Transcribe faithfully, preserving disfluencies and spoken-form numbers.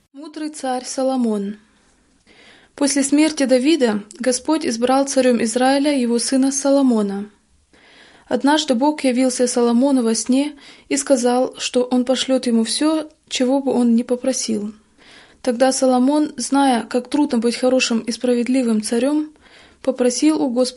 Мудрый царь Соломон. После смерти Давида Господь избрал царем Израиля его сына Соломона. Однажды Бог явился Соломону во сне и сказал, что он пошлет ему все, чего бы он ни попросил. Тогда Соломон, зная, как трудно быть хорошим и справедливым царем, попросил у Господа